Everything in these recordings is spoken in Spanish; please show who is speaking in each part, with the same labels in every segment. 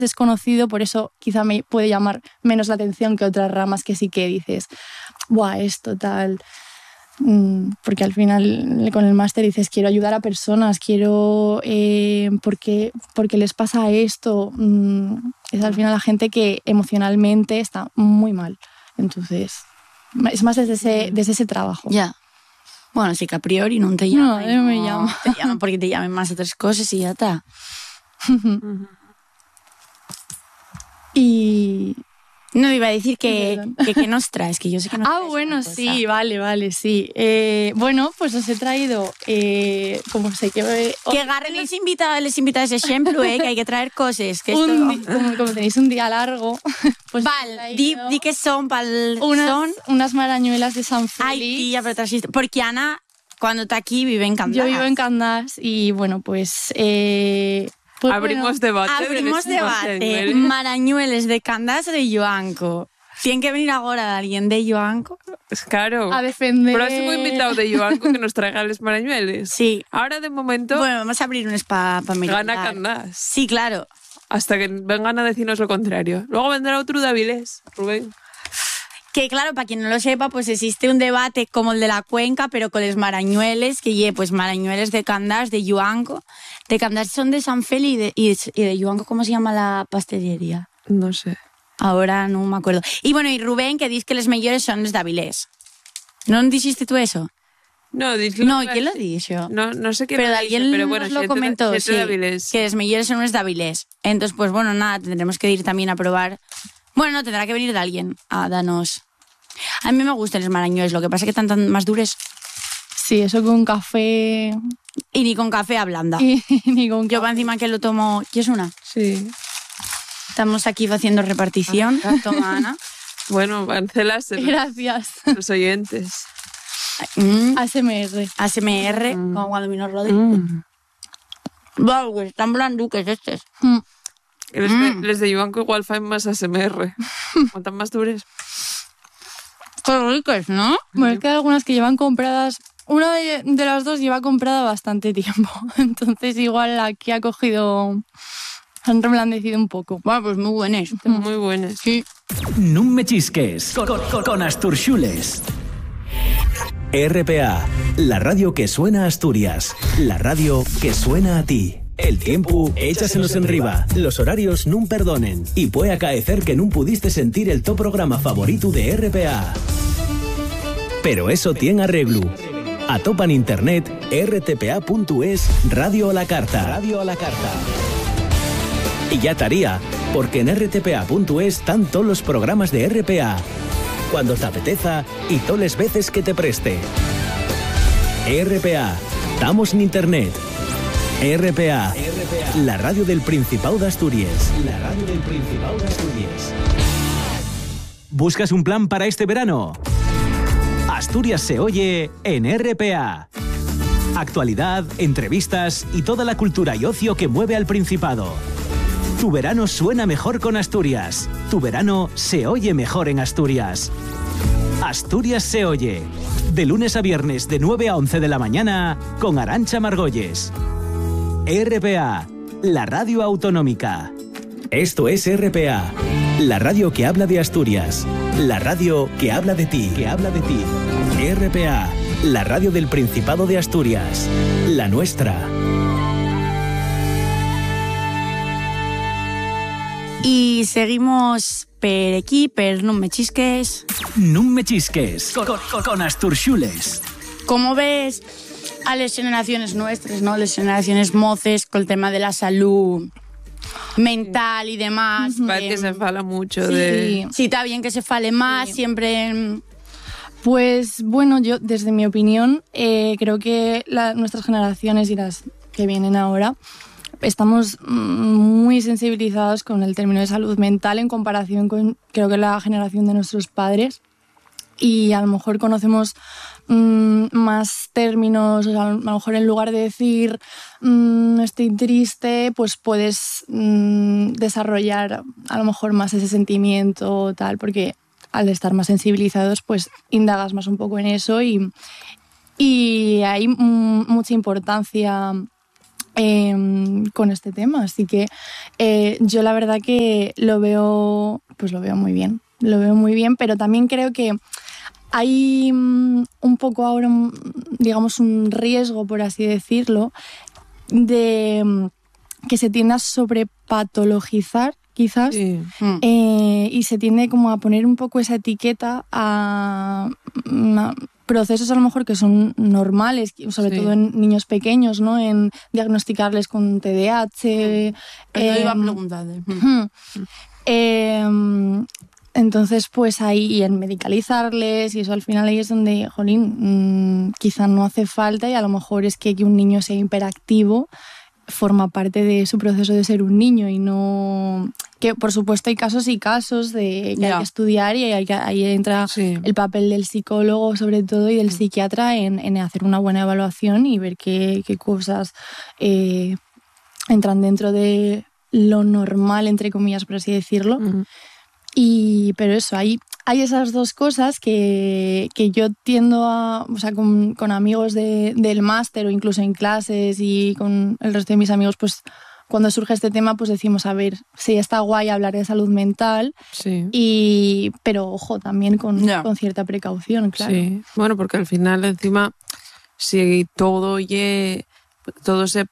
Speaker 1: desconocido, por eso quizá me puede llamar menos la atención que otras ramas que sí que dices, ¡buah, esto tal! Porque al final con el máster dices, quiero ayudar a personas, quiero... porque les pasa esto. Es al final la gente que emocionalmente está muy mal. Entonces, es más desde ese trabajo.
Speaker 2: Ya. Bueno, sí que a priori no te llaman.
Speaker 1: No me llama.
Speaker 2: Te llaman porque te llamen más otras cosas y ya está.
Speaker 1: Y...
Speaker 2: No, iba a decir que nos traes, que yo sé que nos traes.
Speaker 1: Bueno, sí, vale, sí. Bueno, pues os he traído, como sé que...
Speaker 2: Que agarren les invitados ejemplo, que hay que traer cosas. Que
Speaker 1: como tenéis un día largo... Pues
Speaker 2: di que son,
Speaker 1: unas marañuelas de San Félix.
Speaker 2: Ay, tía, pero trajiste... Porque Ana, cuando está aquí, vive en Candás.
Speaker 1: Yo vivo en Candás y, bueno, pues...
Speaker 3: Pues abrimos debate.
Speaker 2: Marañueles de Candás o de Yoanco. ¿Tiene que venir ahora alguien de Yoanco?
Speaker 3: Claro.
Speaker 1: A defender.
Speaker 3: Próximo invitado de Yoanco que nos traiga los marañueles.
Speaker 2: Sí.
Speaker 3: Ahora, de momento...
Speaker 2: Bueno, vamos a abrir un spa para mirar.
Speaker 3: Gana Candás.
Speaker 2: Sí, claro.
Speaker 3: Hasta que vengan a decirnos lo contrario. Luego vendrá otro de Avilés, Rubén.
Speaker 2: Que claro, para quien no lo sepa, pues existe un debate como el de la Cuenca, pero con los marañueles, que pues marañueles de Candás, de Yoanco. De Candás son de San Félix y de Yoanco, ¿cómo se llama la pastelería?
Speaker 3: No sé.
Speaker 2: Ahora no me acuerdo. Y bueno, y Rubén, que dice que los mejores son los de Avilés. ¿No dijiste tú eso?
Speaker 3: No,
Speaker 2: ¿quién lo dijo?
Speaker 3: No sé quién
Speaker 2: pero
Speaker 3: lo
Speaker 2: alguien
Speaker 3: dice, pero bueno,
Speaker 2: nos lo comentó,
Speaker 3: sí,
Speaker 2: que los mejores son los de Avilés. Entonces, pues bueno, nada, tendremos que ir también a probar. Bueno, no, tendrá que venir de alguien a darnos... A mí me gustan los marañueles, lo que pasa es que están tan más dures.
Speaker 1: Sí, eso con café...
Speaker 2: Y ni con café ablanda.
Speaker 1: Ni con
Speaker 2: Yo para encima que lo tomo... ¿Quieres una?
Speaker 3: Sí.
Speaker 2: Estamos aquí haciendo repartición. Toma, Ana.
Speaker 3: Bueno, cancelárselo.
Speaker 1: Gracias.
Speaker 3: Los oyentes.
Speaker 2: ASMR, como cuando vino Rodri. Wow, están blanduques estos.
Speaker 3: Les de Yoanco igual fan más ASMR. ¿Cuántas más dures?
Speaker 2: Qué ricos, ¿no?
Speaker 1: Bueno, es que hay algunas que llevan compradas... Una de las dos lleva comprada bastante tiempo. Entonces igual aquí ha cogido... Han reblandecido un poco.
Speaker 2: Bueno, pues muy buenas.
Speaker 3: Muy buenas.
Speaker 2: Sí.
Speaker 4: No me chisques con Asturxules. RPA, la radio que suena a Asturias. La radio que suena a ti. El tiempo, échasenos enriba. Los horarios nun perdonen. Y puede acaecer que nun pudiste sentir el top programa favorito de RPA. Pero eso tiene arreglo. Atopa en internet rtpa.es Radio a la Carta. Radio a la Carta. Y ya estaría, porque en rtpa.es están todos los programas de RPA. Cuando te apeteza y todas las veces que te preste. RPA, estamos en internet. RPA, la radio del Principado de Asturias. La radio del Principado de Asturias. ¿Buscas un plan para este verano? Asturias se oye en RPA. Actualidad, entrevistas y toda la cultura y ocio que mueve al Principado. Tu verano suena mejor con Asturias. Tu verano se oye mejor en Asturias. Asturias se oye. De lunes a viernes de 9 a 11 de la mañana con Arantxa Margolles. RPA, la radio autonómica. Esto es RPA, la radio que habla de Asturias. La radio que habla de ti. Que habla de ti. RPA, la radio del Principado de Asturias. La nuestra.
Speaker 2: Y seguimos per aquí, per Non me chisques.
Speaker 4: Non me chisques con Asturxules.
Speaker 2: ¿Cómo ves a las generaciones nuestras, no? Las generaciones moces con el tema de la salud mental y demás.
Speaker 3: Parece que se fala mucho
Speaker 2: sí,
Speaker 3: de...
Speaker 2: Sí, está bien que se fale más, sí. Siempre...
Speaker 1: Pues bueno, yo desde mi opinión creo que nuestras generaciones y las que vienen ahora estamos muy sensibilizados con el término de salud mental en comparación con, creo que, la generación de nuestros padres. Y a lo mejor conocemos más términos, o sea, a lo mejor en lugar de decir estoy triste, pues puedes desarrollar a lo mejor más ese sentimiento, tal, porque al estar más sensibilizados, pues indagas más un poco en eso y hay mucha importancia con este tema. Así que yo la verdad que lo veo muy bien. Lo veo muy bien, pero también creo que hay un poco ahora, digamos, un riesgo, por así decirlo, de que se tienda a sobrepatologizar, quizás, y se tiende como a poner un poco esa etiqueta a procesos a lo mejor que son normales, sobre todo en niños pequeños, ¿no? En diagnosticarles con TDAH.
Speaker 2: Eso iba a preguntarle.
Speaker 1: Entonces, pues ahí, y en medicalizarles, y eso al final ahí es donde, jolín, quizá no hace falta, y a lo mejor es que un niño sea hiperactivo forma parte de su proceso de ser un niño, y no... Que por supuesto hay casos y casos de que hay que estudiar, y ahí entra el papel del psicólogo sobre todo y del psiquiatra en hacer una buena evaluación y ver qué cosas entran dentro de lo normal, entre comillas, por así decirlo. Pero eso, hay esas dos cosas que yo tiendo a... O sea, con amigos del máster o incluso en clases y con el resto de mis amigos, pues cuando surge este tema, pues decimos, a ver, sí, está guay hablar de salud mental, pero ojo, también con cierta precaución, claro. Sí,
Speaker 3: bueno, porque al final encima, si todo se...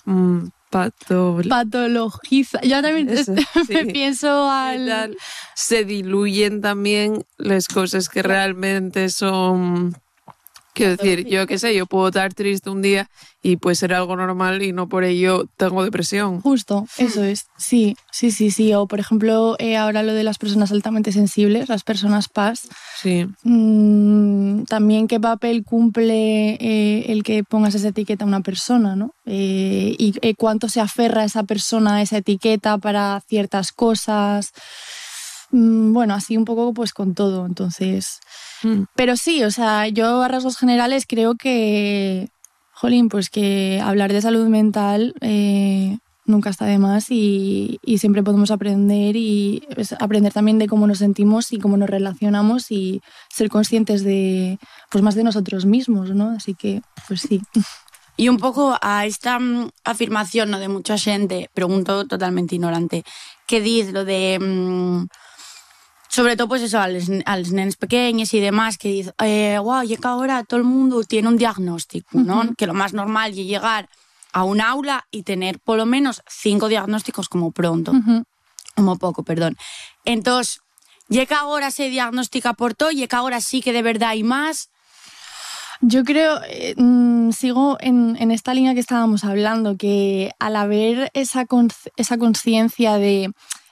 Speaker 1: patologiza. Yo también me pienso al...
Speaker 3: Se diluyen también las cosas que realmente son... Quiero decir, yo qué sé, yo puedo estar triste un día y puede ser algo normal y no por ello tengo depresión.
Speaker 1: Justo, eso es. Sí. O, por ejemplo, ahora lo de las personas altamente sensibles, las personas PAS.
Speaker 3: Sí.
Speaker 1: También qué papel cumple el que pongas esa etiqueta a una persona, ¿no? Y cuánto se aferra esa persona a esa etiqueta para ciertas cosas. Bueno, así un poco pues con todo, entonces... Pero sí, o sea, yo a rasgos generales creo que, jolín, pues que hablar de salud mental nunca está de más, y siempre podemos aprender, y aprender también de cómo nos sentimos y cómo nos relacionamos, y ser conscientes de, pues más de nosotros mismos, ¿no? Así que, pues sí.
Speaker 2: Y un poco a esta afirmación, ¿no?, de mucha gente, pregunto totalmente ignorante, que dice lo de... sobre todo, pues eso, a los nenes pequeños y demás, que dicen, guau, y que ahora todo el mundo tiene un diagnóstico, ¿no? Que lo más normal es llegar a un aula y tener por lo menos 5 diagnósticos como pronto. Como poco, perdón. Entonces, y que ahora se diagnostica por todo, y que ahora sí que de verdad hay más.
Speaker 1: Yo creo, sigo en esta línea que estábamos hablando, que al haber esa conciencia de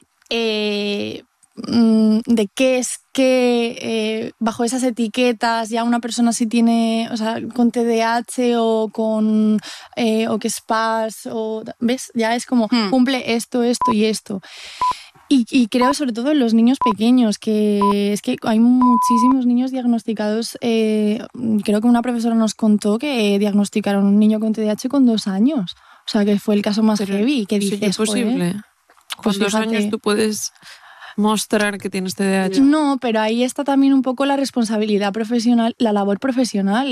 Speaker 1: qué es que bajo esas etiquetas ya una persona sí tiene, o sea, con TDAH o con o que es PAS, o ¿ves? Ya es como cumple esto y esto. Y creo sobre todo en los niños pequeños, que es que hay muchísimos niños diagnosticados. Creo que una profesora nos contó que diagnosticaron un niño con TDAH con 2 años. O sea, que fue el caso más heavy. ¿Qué dices?
Speaker 3: ¿Es posible?
Speaker 1: Pues
Speaker 3: con 2 años tú puedes mostrar que tienes TDAH.
Speaker 1: No, pero ahí está también un poco la responsabilidad profesional, la labor profesional.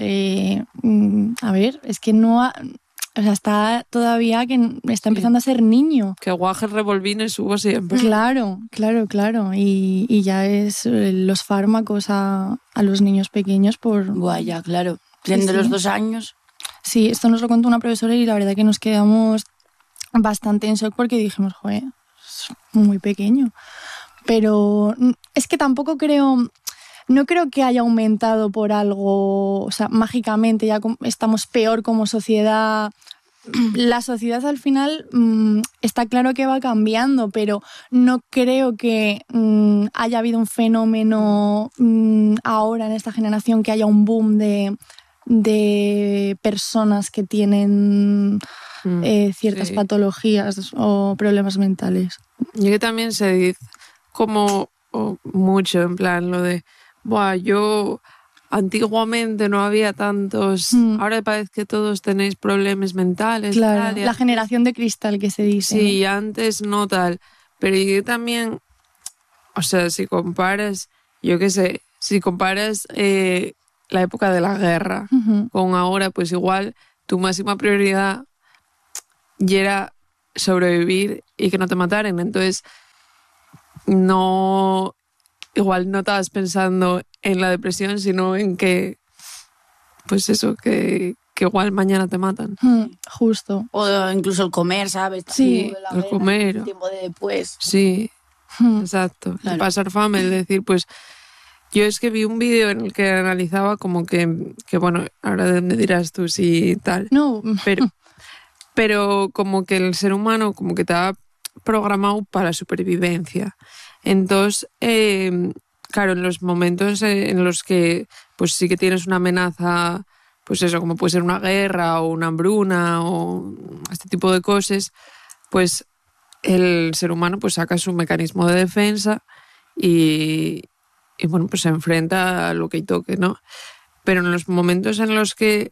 Speaker 1: A ver, es que no... O sea, está todavía que está empezando a ser niño.
Speaker 3: Que guajes revolvines hubo siempre.
Speaker 1: Claro. Y ya es los fármacos a los niños pequeños por...
Speaker 2: Guaya, claro. Desde los 2 años.
Speaker 1: Sí, esto nos lo contó una profesora y la verdad que nos quedamos bastante en shock porque dijimos, joder, es muy pequeño. Pero es que tampoco creo... No creo que haya aumentado por algo, o sea, mágicamente ya estamos peor como sociedad. La sociedad al final está claro que va cambiando, pero no creo que haya habido un fenómeno ahora en esta generación, que haya un boom de personas que tienen ciertas patologías o problemas mentales.
Speaker 3: Y que también se dice como mucho en plan lo de buah, yo antiguamente no había tantos, ahora parece que todos tenéis problemas mentales.
Speaker 1: Claro,
Speaker 3: tal,
Speaker 1: la generación de cristal que se dice.
Speaker 3: Sí, antes no tal, pero yo también, o sea, si comparas, yo qué sé, si comparas la época de la guerra con ahora, pues igual tu máxima prioridad y era sobrevivir y que no te mataran. Entonces, igual no estabas pensando en la depresión, sino en que, pues eso, que igual mañana te matan.
Speaker 1: Justo.
Speaker 2: O incluso el comer, ¿sabes?
Speaker 1: Sí,
Speaker 3: el comer.
Speaker 2: El tiempo de después.
Speaker 3: Sí, exacto.
Speaker 2: Claro.
Speaker 3: Pasar fame, es decir, pues yo es que vi un vídeo en el que analizaba como que bueno, ahora me dirás tú si tal.
Speaker 1: No.
Speaker 3: Pero como que el ser humano como que está programado para la supervivencia. Entonces, claro, en los momentos en los que pues sí que tienes una amenaza, pues eso, como puede ser una guerra o una hambruna o este tipo de cosas, pues el ser humano pues saca su mecanismo de defensa y bueno, pues se enfrenta a lo que toque, ¿no? Pero en los momentos en los que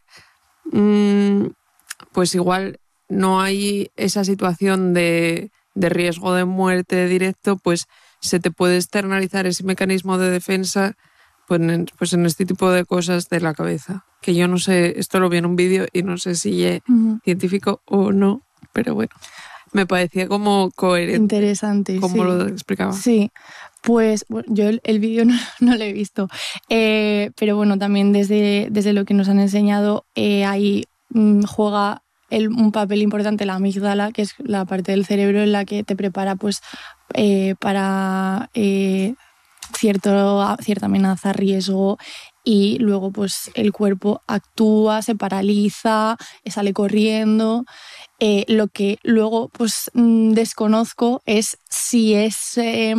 Speaker 3: pues igual no hay esa situación de riesgo de muerte directo, pues se te puede externalizar ese mecanismo de defensa pues en este tipo de cosas de la cabeza. Que yo no sé, esto lo vi en un vídeo y no sé si es científico o no, pero bueno, me parecía como coherente.
Speaker 1: Interesante,
Speaker 3: como
Speaker 1: sí.
Speaker 3: lo explicaba.
Speaker 1: Sí, pues bueno, yo el vídeo no lo he visto, pero bueno, también desde lo que nos han enseñado, ahí juega un papel importante la amígdala, que es la parte del cerebro en la que te prepara pues para cierta amenaza, riesgo, y luego pues el cuerpo actúa, se paraliza, sale corriendo. Lo que luego pues desconozco es si ese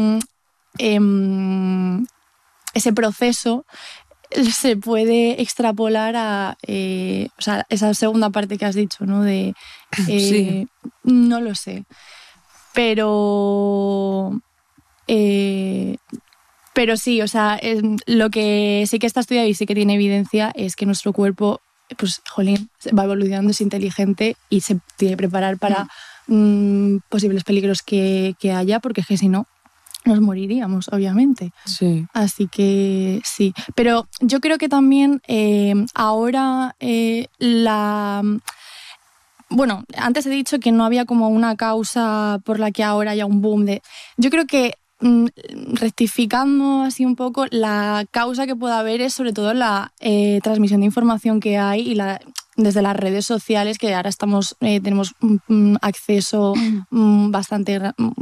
Speaker 1: proceso se puede extrapolar a o sea, esa segunda parte que has dicho, ¿no?
Speaker 3: Sí.
Speaker 1: No lo sé. Pero sí, o sea, lo que sí que está estudiado y sí que tiene evidencia es que nuestro cuerpo, pues, jolín, va evolucionando, es inteligente y se tiene que preparar para posibles peligros que haya, porque es que si no, nos moriríamos, obviamente.
Speaker 3: Sí.
Speaker 1: Así que sí. Pero yo creo que también ahora bueno, antes he dicho que no había como una causa por la que ahora haya un boom de... Yo creo que rectificando así un poco, la causa que pueda haber es sobre todo la transmisión de información que hay y desde las redes sociales, que ahora tenemos acceso bastante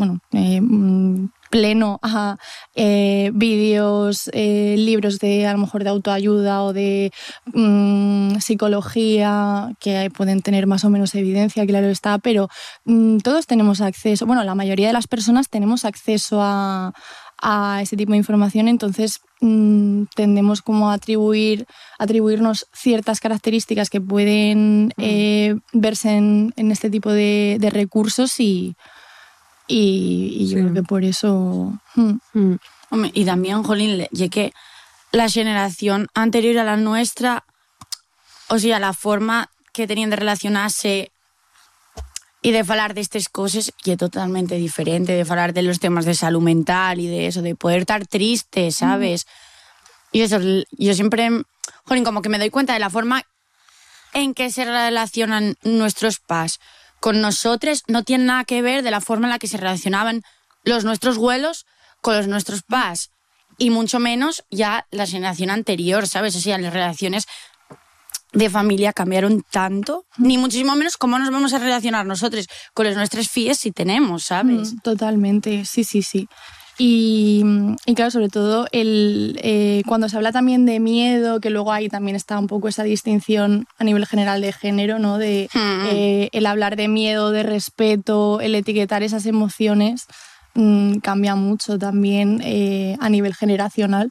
Speaker 1: pleno a vídeos, libros a lo mejor de autoayuda o de psicología, que pueden tener más o menos evidencia, claro está, pero todos tenemos acceso, bueno, la mayoría de las personas tenemos acceso a ese tipo de información, entonces tendemos como a atribuirnos ciertas características que pueden verse en este tipo de recursos y yo creo que por eso...
Speaker 2: Hombre, y también, jolín, ya que la generación anterior a la nuestra, o sea, la forma que tenían de relacionarse y de hablar de estas cosas y es totalmente diferente, de hablar de los temas de salud mental y de eso, de poder estar triste, ¿sabes? Y eso, yo siempre, jolín, como que me doy cuenta de la forma en que se relacionan nuestros padres con nosotros, no tiene nada que ver de la forma en la que se relacionaban nuestros abuelos con los nuestros padres, y mucho menos ya la generación anterior, ¿sabes? O sea, las relaciones de familia cambiaron tanto, ni muchísimo menos cómo nos vamos a relacionar nosotros con los nuestros fíes si tenemos, ¿sabes?
Speaker 1: Totalmente, sí. Y claro, sobre todo cuando se habla también de miedo, que luego ahí también está un poco esa distinción a nivel general de género, ¿no? De el hablar de miedo, de respeto, el etiquetar esas emociones cambia mucho también a nivel generacional.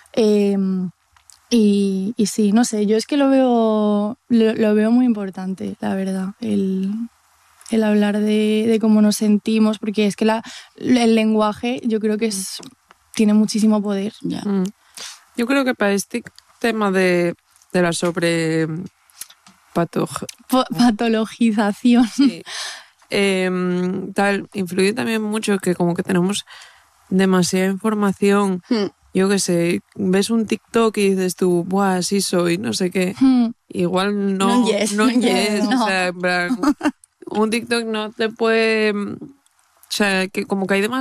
Speaker 1: Y sí, no sé, yo es que lo veo muy importante, la verdad, el hablar de cómo nos sentimos, porque es que el lenguaje yo creo que tiene muchísimo poder.
Speaker 2: Ya.
Speaker 3: Yo creo que para este tema de la
Speaker 1: patologización,
Speaker 3: sí, influye también mucho que como que tenemos demasiada información. Yo qué sé, ves un TikTok y dices tú, buah, así soy, no sé qué. Igual no.
Speaker 2: No.
Speaker 3: O sea, en plan, un TikTok no te puede... O sea, que como que hay demasiado